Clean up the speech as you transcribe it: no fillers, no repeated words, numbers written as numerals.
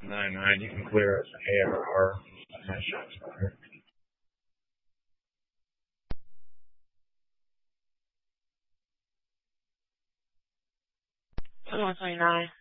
9-9, you can clear as ARR. Nice shots there. 21-29.